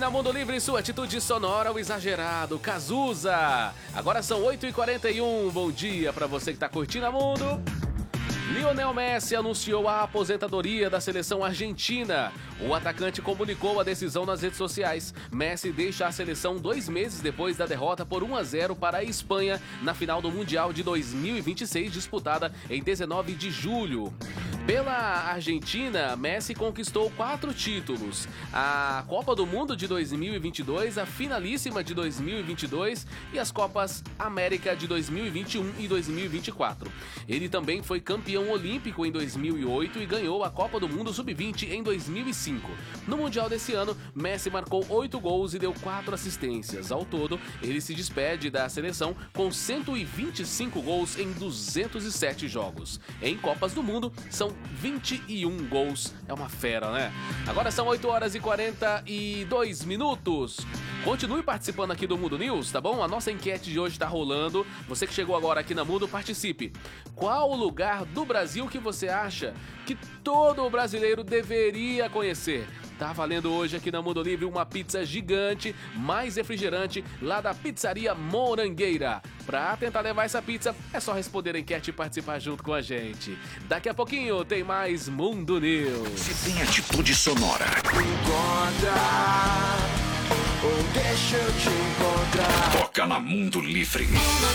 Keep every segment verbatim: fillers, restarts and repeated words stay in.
na Mundo Livre, sua atitude sonora, o exagerado, Cazuza. Agora são oito e quarenta e um, bom dia pra você que tá curtindo a Mundo. Lionel Messi anunciou a aposentadoria da seleção argentina. O atacante comunicou a decisão nas redes sociais. Messi deixa a seleção dois meses depois da derrota por um a zero para a Espanha na final do Mundial de dois mil e vinte e seis, disputada em dezenove de julho. Pela Argentina, Messi conquistou quatro títulos: a Copa do Mundo de dois mil e vinte e dois, a Finalíssima de dois mil e vinte e dois e as Copas América de dois mil e vinte e um e dois mil e vinte e quatro. Ele também foi campeão olímpico em dois mil e oito e ganhou a Copa do Mundo sub vinte em dois mil e cinco. No Mundial desse ano, Messi marcou oito gols e deu quatro assistências. Ao todo, ele se despede da seleção com cento e vinte e cinco gols em duzentos e sete jogos. Em Copas do Mundo, são vinte e um gols. É uma fera, né? Agora são oito horas e quarenta e dois minutos. Continue participando aqui do Mundo News, tá bom? A nossa enquete de hoje tá rolando. Você que chegou agora aqui na Mundo, participe. Qual o lugar do Brasil que você acha que todo brasileiro deveria conhecer? Tá valendo hoje aqui na Mundo Livre uma pizza gigante, mais refrigerante, lá da Pizzaria Morangueira. Pra tentar levar essa pizza, é só responder a enquete e participar junto com a gente. Daqui a pouquinho tem mais Mundo News. Se tem atitude sonora. Encontra, ou deixa eu te encontrar. Toca na Mundo Livre.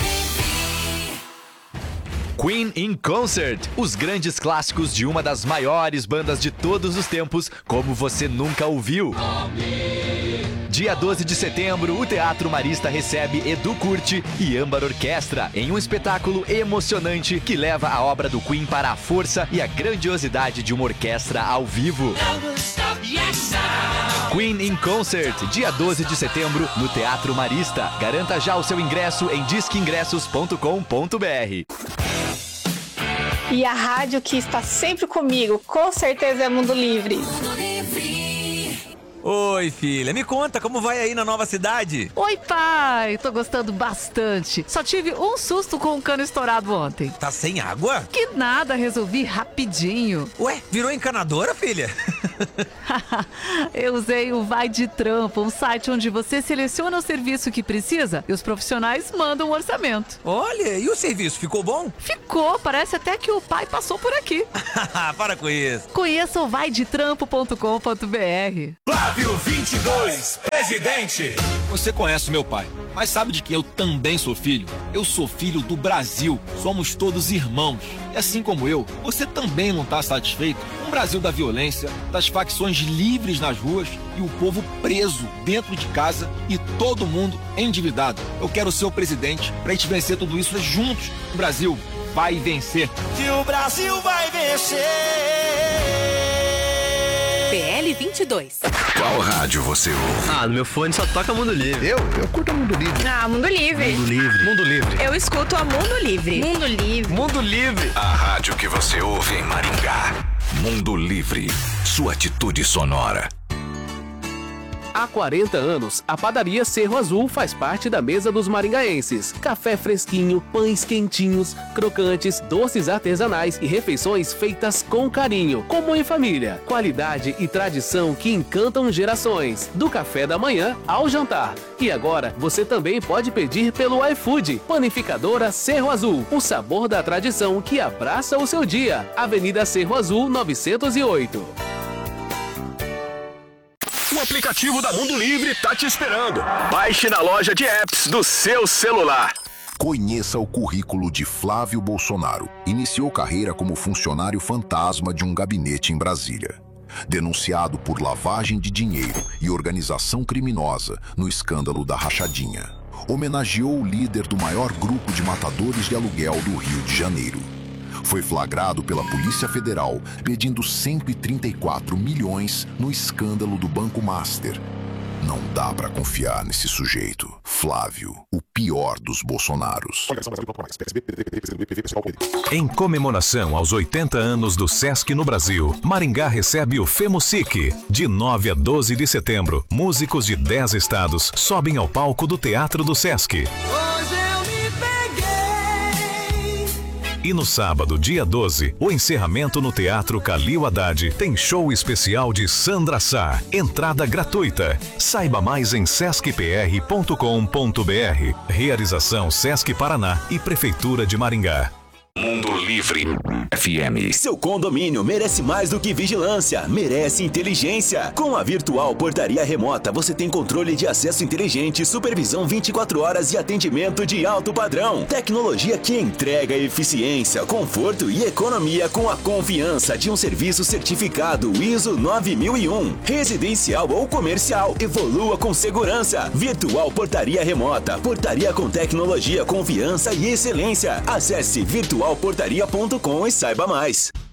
Queen in Concert, os grandes clássicos de uma das maiores bandas de todos os tempos, como você nunca ouviu. Dia doze de setembro, o Teatro Marista recebe Edu Curti e Âmbar Orquestra em um espetáculo emocionante que leva a obra do Queen para a força e a grandiosidade de uma orquestra ao vivo. Queen in Concert, dia doze de setembro, no Teatro Marista. Garanta já o seu ingresso em disque ingressos ponto com ponto b r. E a rádio que está sempre comigo, com certeza, é Mundo Livre. Mundo Livre. Oi, filha, me conta como vai aí na nova cidade? Oi, pai, tô gostando bastante. Só tive um susto com o cano estourado ontem. Tá sem água? Que nada, resolvi rapidinho. Ué, virou encanadora, filha? Eu usei o Vai de Trampo, um site onde você seleciona o serviço que precisa e os profissionais mandam um orçamento. Olha, e o serviço, ficou bom? Ficou, parece até que o pai passou por aqui. Para com isso. Conheça o vai de trampo ponto com ponto b r. Flávio vinte e dois, presidente. Você conhece meu pai, mas sabe de que eu também sou filho? Eu sou filho do Brasil, somos todos irmãos. E assim como eu, você também não está satisfeito? Um Brasil da violência, das facções livres nas ruas e o povo preso dentro de casa e todo mundo endividado. Eu quero ser o presidente pra gente vencer tudo isso juntos. O Brasil vai vencer. Que o Brasil vai vencer. P L vinte e dois. Qual rádio você ouve? Ah, no meu fone só toca Mundo Livre. Eu? Eu curto a Mundo Livre. Ah, Mundo Livre. Mundo Livre. Mundo Livre. Eu escuto a Mundo Livre. Mundo Livre. Mundo Livre. A rádio que você ouve em Maringá. Mundo Livre. Sua atitude sonora. Há quarenta anos, a padaria Cerro Azul faz parte da mesa dos maringaenses. Café fresquinho, pães quentinhos, crocantes, doces artesanais e refeições feitas com carinho, como em família. Qualidade e tradição que encantam gerações, do café da manhã ao jantar. E agora, você também pode pedir pelo iFood. Panificadora Cerro Azul, o sabor da tradição que abraça o seu dia. Avenida Cerro Azul, novecentos e oito. O aplicativo da Mundo Livre tá te esperando. Baixe na loja de apps do seu celular. Conheça o currículo de Flávio Bolsonaro. Iniciou carreira como funcionário fantasma de um gabinete em Brasília. Denunciado por lavagem de dinheiro e organização criminosa no escândalo da rachadinha. Homenageou o líder do maior grupo de matadores de aluguel do Rio de Janeiro. Foi flagrado pela Polícia Federal pedindo cento e trinta e quatro milhões no escândalo do Banco Master. Não dá pra confiar nesse sujeito. Flávio, o pior dos Bolsonaros. Em comemoração aos oitenta anos do Sesc no Brasil, Maringá recebe o FEMUSIC. De nove a doze de setembro, músicos de dez estados sobem ao palco do Teatro do Sesc. Hoje eu me peguei E no sábado, dia doze, o encerramento no Teatro Calil Haddad tem show especial de Sandra Sá. Entrada gratuita. Saiba mais em sesc p r ponto com ponto b r. Realização Sesc Paraná e Prefeitura de Maringá. Mundo Livre F M. Seu condomínio merece mais do que vigilância, merece inteligência. Com a Virtual Portaria Remota, você tem controle de acesso inteligente, supervisão vinte e quatro horas e atendimento de alto padrão. Tecnologia que entrega eficiência, conforto e economia com a confiança de um serviço certificado I S O nove mil e um. Residencial ou comercial, evolua com segurança. Virtual Portaria Remota, portaria com tecnologia, confiança e excelência. Acesse virtual portaria ponto com e saiba mais.